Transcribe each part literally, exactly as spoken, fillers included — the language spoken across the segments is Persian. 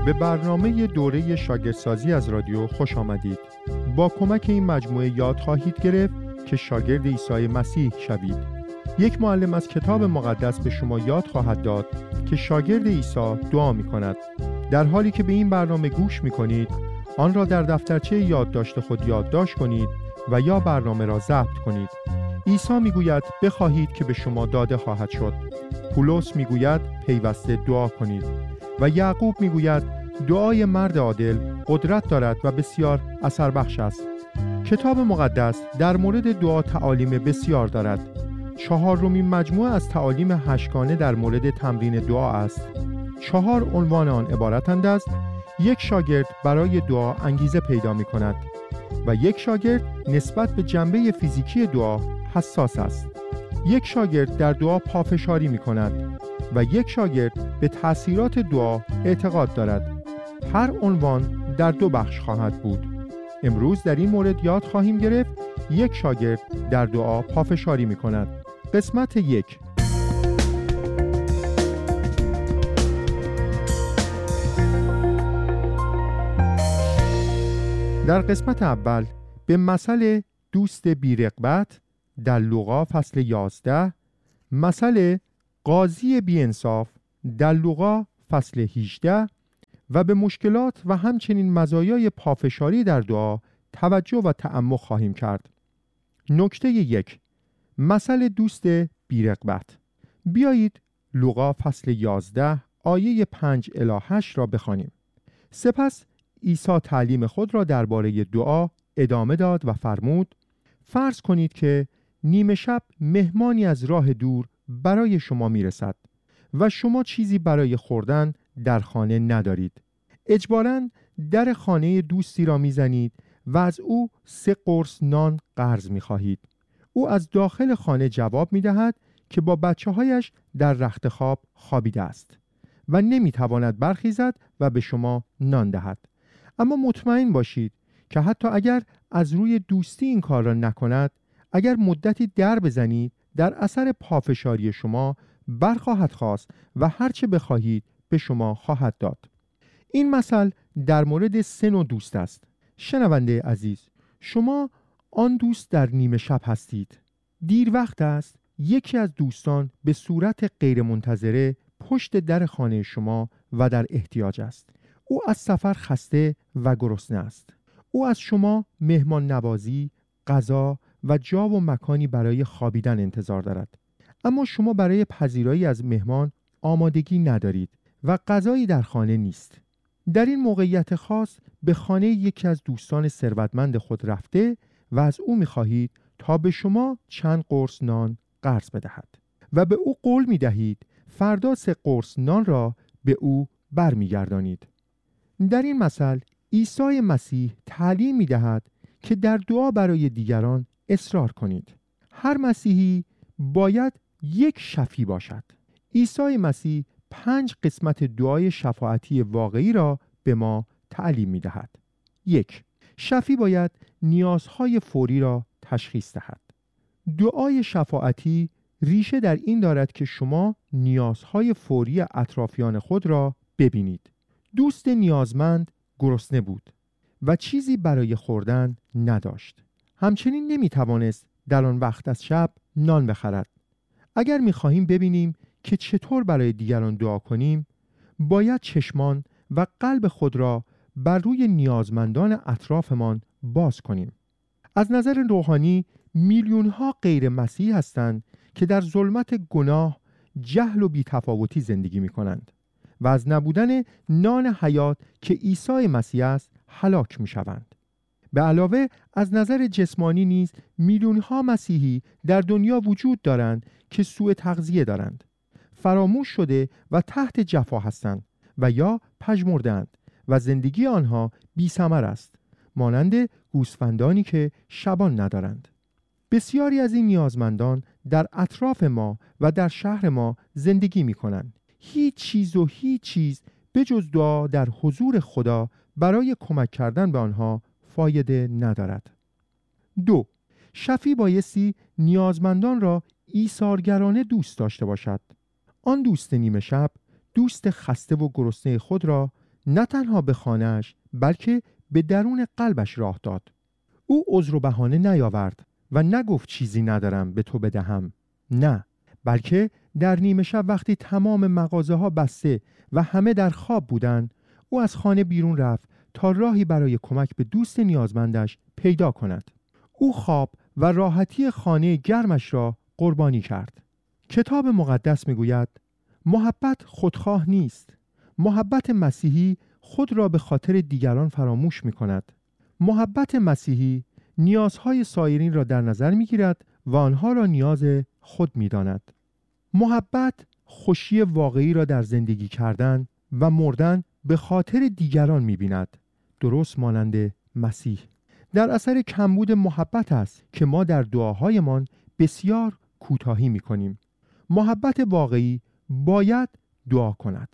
به برنامه دوره شاگردسازی از رادیو خوش آمدید. با کمک این مجموعه یاد خواهید گرفت که شاگرد عیسی مسیح شوید. یک معلم از کتاب مقدس به شما یاد خواهد داد که شاگرد عیسی دعا می کند. در حالی که به این برنامه گوش می کنید، آن را در دفترچه یادداشت خود یادداشت کنید و یا برنامه را ضبط کنید. عیسی می گوید بخواهید که به شما داده خواهد شد. پولس می گوید پیوسته دعا کنید. و یعقوب می گوید دعای مرد عادل قدرت دارد و بسیار اثر بخش است. کتاب مقدس در مورد دعا تعالیم بسیار دارد. چهارمین مجموعه از تعالیم هشتگانه در مورد تمرین دعا است. چهار عنوان آن عبارتند از یک شاگرد برای دعا انگیزه پیدا می کند و یک شاگرد نسبت به جنبه فیزیکی دعا حساس است. یک شاگرد در دعا پافشاری می کند و یک شاگرد به تأثیرات دعا اعتقاد دارد. هر عنوان در دو بخش خواهد بود. امروز در این مورد یاد خواهیم گرفت یک شاگرد در دعا پافشاری می کند. قسمت یک. در قسمت اول به مثل دوست بی‌رغبت در لوقا فصل یازده، مثل قاضی بی‌انصاف در لوقا فصل هجده و به مشکلات و همچنین مزایای پافشاری در دعا توجه و تأمل خواهیم کرد. نکته یک، مثل دوست بی‌رغبت. بیایید لوقا فصل یازده آیه پنج الی هشت را بخوانیم. سپس عیسی تعلیم خود را درباره دعا ادامه داد و فرمود: فرض کنید که نیمه شب مهمانی از راه دور برای شما میرسد و شما چیزی برای خوردن در خانه ندارید. اجباراً در خانه دوستی را میزنید و از او سه قرص نان قرض میخواهید. او از داخل خانه جواب میدهد که با بچه هایش در رخت خواب خوابیده است و نمیتواند برخیزد و به شما نان دهد. اما مطمئن باشید که حتی اگر از روی دوستی این کار را نکند، اگر مدتی در بزنید، در اثر پافشاری شما برخواهد خواست و هرچه بخواهید به شما خواهد داد. این مثل در مورد سه نوع دوست است. شنونده عزیز، شما آن دوست در نیمه شب هستید. دیر وقت است، یکی از دوستان به صورت غیرمنتظره پشت در خانه شما و در احتیاج است. او از سفر خسته و گرسنه است. او از شما مهمان نوازی، غذا و جا و مکانی برای خوابیدن انتظار دارد. اما شما برای پذیرایی از مهمان آمادگی ندارید و غذایی در خانه نیست. در این موقعیت خاص به خانه یکی از دوستان ثروتمند خود رفته و از او می‌خواهید تا به شما چند قرص نان قرض بدهد و به او قول می‌دهید فردا سه قرص نان را به او برمیگردانید. در این مثل عیسی مسیح تعلیم می‌دهد که در دعا برای دیگران اصرار کنید. هر مسیحی باید یک شفیع باشد. عیسی مسیح پنج قسمت دعای شفاعتی واقعی را به ما تعلیم می‌دهد. یک، شفیع باید نیازهای فوری را تشخیص دهد. دعای شفاعتی ریشه در این دارد که شما نیازهای فوری اطرافیان خود را ببینید. دوست نیازمند گرسنه بود و چیزی برای خوردن نداشت. همچنین نمی‌توانست در آن وقت از شب نان بخرد. اگر می‌خواهیم ببینیم که چطور برای دیگران دعا کنیم، باید چشمان و قلب خود را بر روی نیازمندان اطرافمان باز کنیم. از نظر روحانی میلیون‌ها غیر مسیحی هستند که در ظلمت گناه، جهل و بی‌تفاوتی زندگی می‌کنند و از نبودن نان حیات که عیسی مسیح است هلاک می‌شوند. به علاوه از نظر جسمانی نیز میلیون‌ها مسیحی در دنیا وجود دارند که سوء تغذیه دارند، فراموش شده و تحت جفا هستند و یا پژمرده‌اند و زندگی آنها بی‌ثمر است، مانند گوسفندانی که شبان ندارند. بسیاری از این نیازمندان در اطراف ما و در شهر ما زندگی می‌کنند. هیچ چیز و هیچ چیز به جز دعا در حضور خدا برای کمک کردن به آنها فایده ندارد. دو، شفیع بایستی نیازمندان را ایثارگرانه دوست داشته باشد. آن دوست نیمه شب دوست خسته و گرسنه خود را نه تنها به خانه‌اش بلکه به درون قلبش راه داد. او عذر و بهانه نیاورد و نگفت چیزی ندارم به تو بدهم. نه، بلکه در نیمه شب وقتی تمام مغازه ها بسته و همه در خواب بودند، او از خانه بیرون رفت تا راهی برای کمک به دوست نیازمندش پیدا کند. او خواب و راحتی خانه گرمش را قربانی کرد. کتاب مقدس میگوید محبت خودخواه نیست. محبت مسیحی خود را به خاطر دیگران فراموش می کند. محبت مسیحی نیازهای سایرین را در نظر می گیرد و آنها را نیاز خود می داند. محبت خوشی واقعی را در زندگی کردن و مردن به خاطر دیگران می بیند. درست مانند مسیح. در اثر کمبود محبت است که ما در دعاهایمان بسیار کوتاهی می کنیم. محبت واقعی باید دعا کند.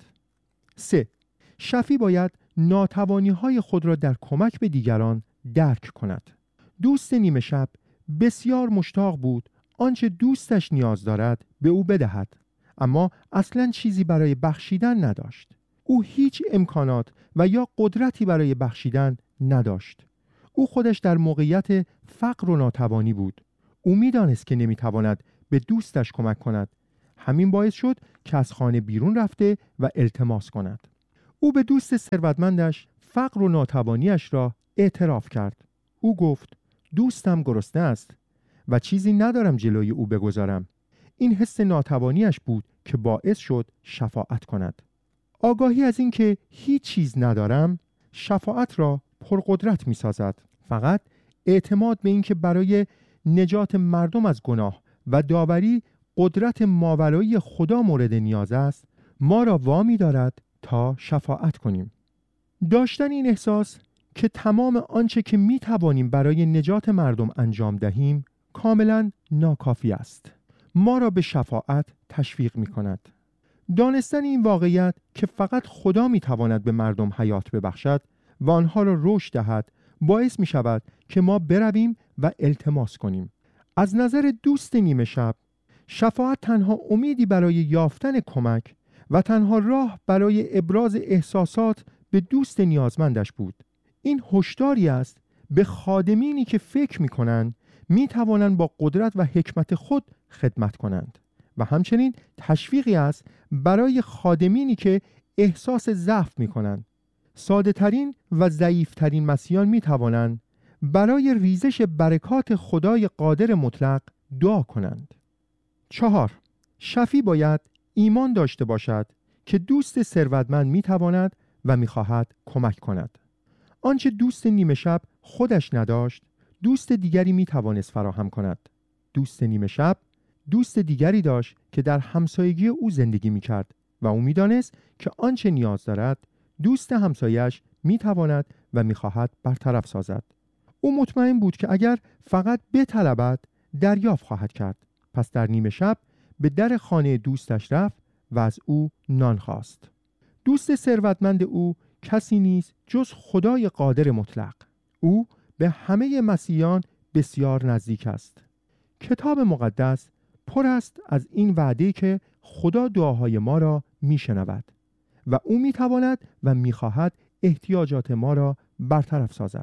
سه. شفیع باید ناتوانی‌های خود را در کمک به دیگران درک کند. دوست نیمه شب بسیار مشتاق بود آنچه دوستش نیاز دارد به او بدهد، اما اصلاً چیزی برای بخشیدن نداشت. او هیچ امکانات و یا قدرتی برای بخشیدن نداشت. او خودش در موقعیت فقر و ناتوانی بود. او می‌دانست که نمی‌تواند به دوستش کمک کند. همین باعث شد که از خانه بیرون رفته و التماس کند. او به دوست ثروتمندش فقر و ناتوانیش را اعتراف کرد. او گفت دوستم گرسنه است و چیزی ندارم جلوی او بگذارم. این حس ناتوانیش بود که باعث شد شفاعت کند. آگاهی از این که هیچ چیز ندارم شفاعت را پرقدرت می سازد. فقط اعتماد به این که برای نجات مردم از گناه و داوری قدرت ماورایی خدا مورد نیاز است ما را وامی دارد تا شفاعت کنیم. داشتن این احساس که تمام آنچه که می توانیم برای نجات مردم انجام دهیم کاملا ناکافی است. ما را به شفاعت تشویق می کند. دانستن این واقعیت که فقط خدا می تواند به مردم حیات ببخشد و آنها را رشد دهد باعث می شود که ما برویم و التماس کنیم. از نظر دوست نیمه شب شفاعت تنها امیدی برای یافتن کمک و تنها راه برای ابراز احساسات به دوست نیازمندش بود. این هشداری است به خادمینی که فکر می‌کنند می‌توانند با قدرت و حکمت خود خدمت کنند و همچنین تشویقی است برای خادمینی که احساس ضعف می‌کنند. ساده‌ترین و ضعیف‌ترین مسیحیان می‌توانند برای ریزش برکات خدای قادر مطلق دعا کنند. چهار. شفیع باید ایمان داشته باشد که دوست ثروتمند می‌تواند و می‌خواهد کمک کند. آنچه دوست نیمه شب خودش نداشت، دوست دیگری می‌توانست فراهم کند. دوست نیمه شب دوست دیگری داشت که در همسایگی او زندگی می‌کرد و او می‌دانست که آنچه نیاز دارد، دوست همسایه‌اش می‌تواند و می‌خواهد برطرف سازد. او مطمئن بود که اگر فقط بطلبد، دریافت خواهد کرد. پس در نیمه شب به در خانه دوستش رفت و از او نان خواست. دوست ثروتمند او کسی نیست جز خدای قادر مطلق. او به همه مسیحیان بسیار نزدیک است. کتاب مقدس پر است از این وعده که خدا دعاهای ما را میشنود و او میتواند و میخواهد احتیاجات ما را برطرف سازد.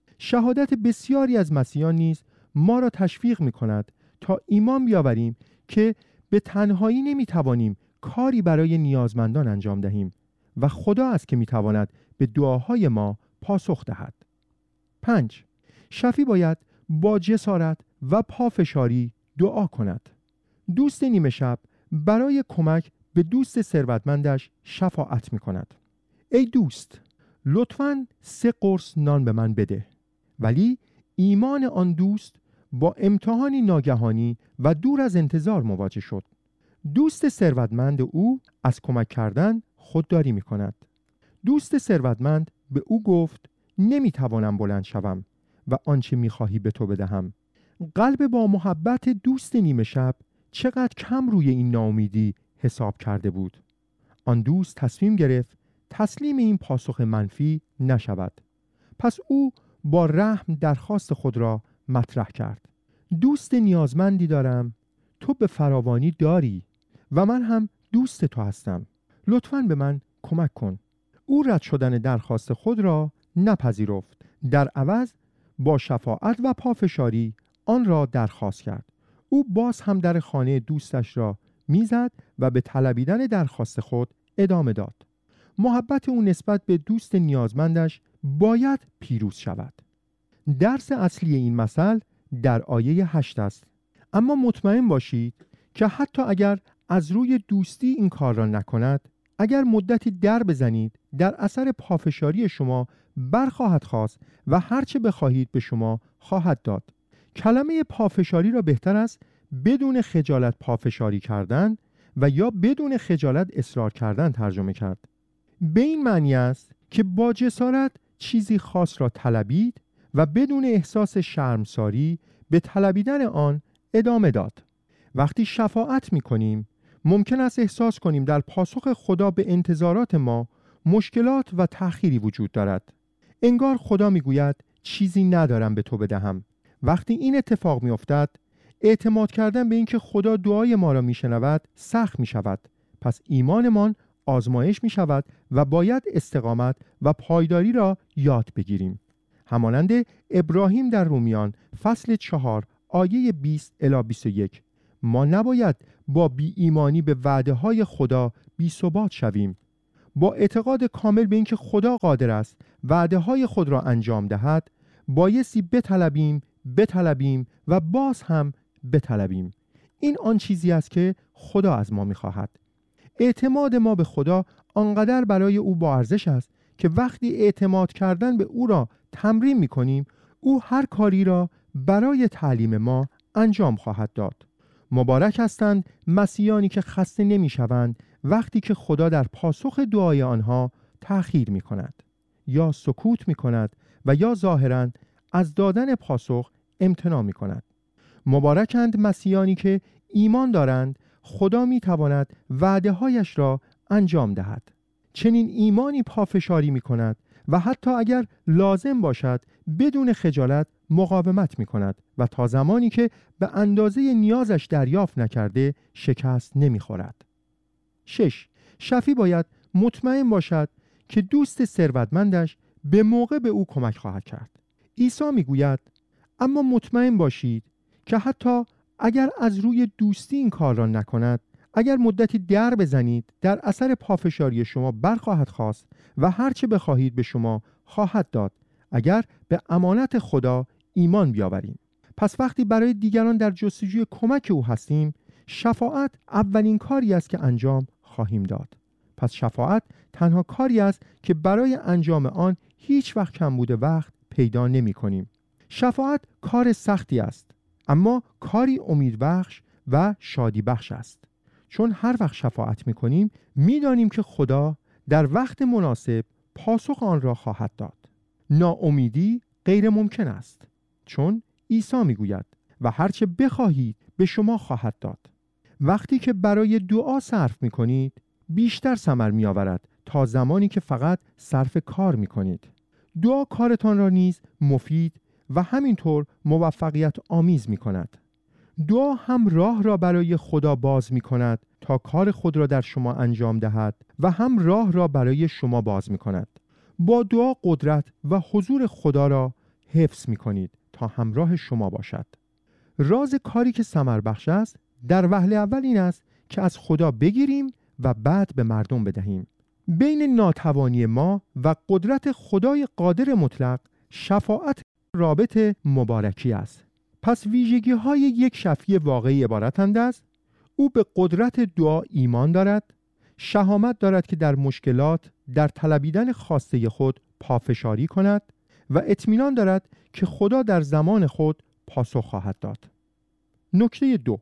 شهادت بسیاری از مسیحیان نیز ما را تشویق میکند تا ایمان بیاوریم که به تنهایی نمیتوانیم کاری برای نیازمندان انجام دهیم و خدا است که میتواند به دعاهای ما پاسخ دهد. پنج. شفیع باید با جسارت و پافشاری دعا کند. دوست نیمه شب برای کمک به دوست ثروتمندش شفاعت میکند. ای دوست، لطفاً سه قرص نان به من بده. ولی ایمان آن دوست با امتحانی ناگهانی و دور از انتظار مواجه شد. دوست ثروتمند او از کمک کردن خودداری می کند. دوست ثروتمند به او گفت نمیتوانم بلند شوم و آنچه میخواهی به تو بدهم. قلب با محبت دوست نیمه شب چقدر کم روی این ناامیدی حساب کرده بود. آن دوست تصمیم گرفت تسلیم این پاسخ منفی نشود. پس او با رحم درخواست خود را مطرح کرد. دوست نیازمندی دارم، تو به فراوانی داری و من هم دوست تو هستم. لطفاً به من کمک کن. او رد شدن درخواست خود را نپذیرفت. در عوض با شفاعت و پافشاری آن را درخواست کرد. او باز هم در خانه دوستش را میزد و به طلبیدن درخواست خود ادامه داد. محبت او نسبت به دوست نیازمندش باید پیروز شود. درس اصلی این مثل در آیه هشت است. اما مطمئن باشید که حتی اگر از روی دوستی این کار را نکند، اگر مدتی در بزنید، در اثر پافشاری شما برخواهد خواست و هرچه بخواهید به شما خواهد داد. کلمه پافشاری را بهتر است بدون خجالت پافشاری کردن و یا بدون خجالت اصرار کردن ترجمه کرد. به این معنی است که با جسارت چیزی خاص را طلبید و بدون احساس شرمساری به طلبیدن آن ادامه داد. وقتی شفاعت می کنیم ممکن است احساس کنیم در پاسخ خدا به انتظارات ما مشکلات و تأخیری وجود دارد. انگار خدا می گوید چیزی ندارم به تو بدهم. وقتی این اتفاق می افتد، اعتماد کردن به اینکه خدا دعای ما را می شنود سخت می شود. پس ایمانمان آزمایش می شود و باید استقامت و پایداری را یاد بگیریم. همانند ابراهیم در رومیان فصل چهار آیه بیست الی بیست و یک، ما نباید با بی ایمانی به وعده های خدا بی ثبات شویم. با اعتقاد کامل به اینکه خدا قادر است وعده های خود را انجام دهد، بایستی بطلبیم، بطلبیم و باز هم بطلبیم. این آن چیزی است که خدا از ما می‌خواهد. اعتماد ما به خدا آنقدر برای او با ارزش است که وقتی اعتماد کردن به او را تمرین می‌کنیم، او هر کاری را برای تعلیم ما انجام خواهد داد. مبارک هستند مسیحیانی که خسته نمی‌شوند وقتی که خدا در پاسخ دعای آنها تأخیر می‌کند یا سکوت می‌کند و یا ظاهراً از دادن پاسخ امتناع می‌کند. مبارکند مسیحیانی که ایمان دارند خدا می‌تواند وعده‌هایش را انجام دهد. چنین ایمانی پافشاری می‌کند و حتی اگر لازم باشد بدون خجالت مقاومت می‌کند و تا زمانی که به اندازه نیازش دریافت نکرده شکست نمی‌خورد. شش. شفیع باید مطمئن باشد که دوست ثروتمندش به موقع به او کمک خواهد کرد. عیسی می‌گوید اما مطمئن باشید که حتی اگر از روی دوستی این کار را نکند، اگر مدتی در بزنید، در اثر پافشاری شما برخواهد خواست و هرچه بخواهید به شما خواهد داد، اگر به امانت خدا ایمان بیاوریم. پس وقتی برای دیگران در جستجوی کمک او هستیم، شفاعت اولین کاری است که انجام خواهیم داد. پس شفاعت تنها کاری است که برای انجام آن هیچ وقت کمبود وقت پیدا نمی کنیم. شفاعت کار سختی است، اما کاری امیدبخش و شادی بخش است. چون هر وقت شفاعت می کنیم می دانیم که خدا در وقت مناسب پاسخ آن را خواهد داد. ناامیدی غیر ممکن است، چون عیسی می گوید و هرچه بخواهید به شما خواهد داد. وقتی که برای دعا صرف می کنید بیشتر ثمر می آورد تا زمانی که فقط صرف کار می کنید. دعا کارتان را نیز مفید و همینطور موفقیت آمیز می کند. دعا هم راه را برای خدا باز می کند تا کار خود را در شما انجام دهد و هم راه را برای شما باز می کند. با دعا قدرت و حضور خدا را حفظ می کنید تا همراه شما باشد. راز کاری که ثمر بخش است در وهله اول این است که از خدا بگیریم و بعد به مردم بدهیم. بین ناتوانی ما و قدرت خدای قادر مطلق شفاعت رابط مبارکی است. پس ویژگی های یک شفیع واقعی عبارتند از او به قدرت دعا ایمان دارد، شهامت دارد که در مشکلات در طلبیدن خواسته خود پافشاری کند و اطمینان دارد که خدا در زمان خود پاسخ خواهد داد. نکته دو،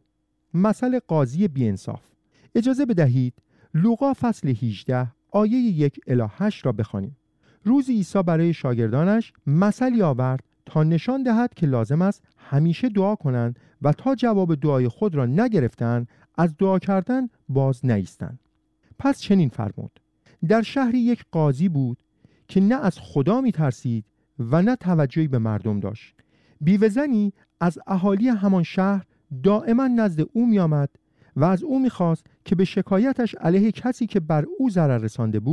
مثل قاضی بی‌انصاف. اجازه بدهید لوقا فصل هجده آیه یک الی هشت را بخوانیم. روز عیسی برای شاگردانش مثلی آورد تا نشان دهد که لازم است همیشه دعا کنند و تا جواب دعای خود را نگرفتند از دعا کردن باز نایستند. پس چنین فرمود: در شهری یک قاضی بود که نه از خدا می ترسید و نه توجهی به مردم داشت. بیوه زنی از اهالی همان شهر دائما نزد او می آمد و از او می خواست که به شکایتش علیه کسی که بر او ضرر رسانده بود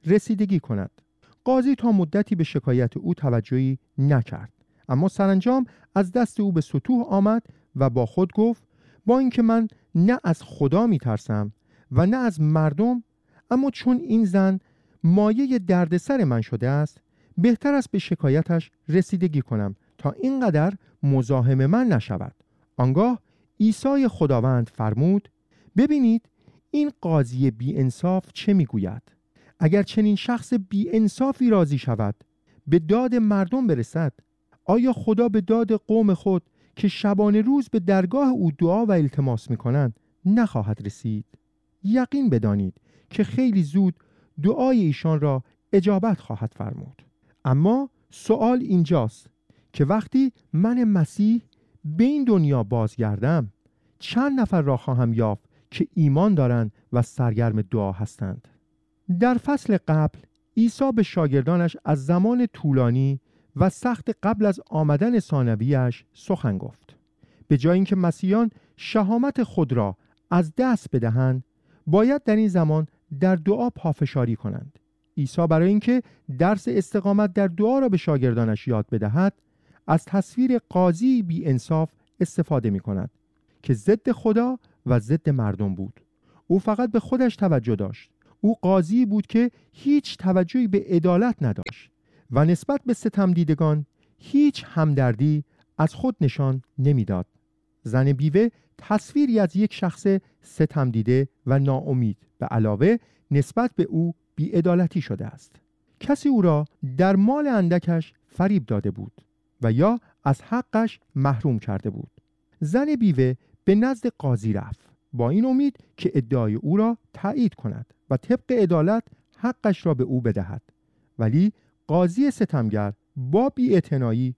رسیدگی کند. قاضی تا مدتی به شکایت او توجهی نکرد، اما سرانجام از دست او به سطوح آمد و با خود گفت با اینکه من نه از خدا می ترسم و نه از مردم، اما چون این زن مایه دردسر من شده است، بهتر است به شکایتش رسیدگی کنم تا اینقدر مزاحم من نشود. آنگاه عیسی خداوند فرمود ببینید این قاضی بی انصاف چه میگوید. اگر چنین شخص بی انصافی راضی شود به داد مردم برسد، آیا خدا به داد قوم خود که شبانه روز به درگاه او دعا و التماس میکنند نخواهد رسید؟ یقین بدانید که خیلی زود دعای ایشان را اجابت خواهد فرمود. اما سوال اینجاست که وقتی من مسیح به این دنیا بازگردم، چند نفر را خواهم یافت که ایمان دارند و سرگرم دعا هستند؟ در فصل قبل عیسی به شاگردانش از زمان طولانی و سخت قبل از آمدن ثانویش سخن گفت. به جای اینکه مسیحیان شهامت خود را از دست بدهند، باید در این زمان در دعا پافشاری کنند. عیسی برای اینکه درس استقامت در دعا را به شاگردانش یاد بدهد، از تصویر قاضی بی انصاف استفاده می کند که ضد خدا و ضد مردم بود. او فقط به خودش توجه داشت. او قاضی بود که هیچ توجهی به عدالت نداشت و نسبت به ستم دیدگان هیچ همدردی از خود نشان نمیداد. زن بیوه تصویری از یک شخص ستم دیده و ناامید به علاوه نسبت به او بی‌عدالتی شده است. کسی او را در مال اندکش فریب داده بود و یا از حقش محروم کرده بود. زن بیوه به نزد قاضی رفت با این امید که ادعای او را تایید کند و طبق عدالت حقش را به او بدهد، ولی قاضی ستمگر با بی‌اعتنایی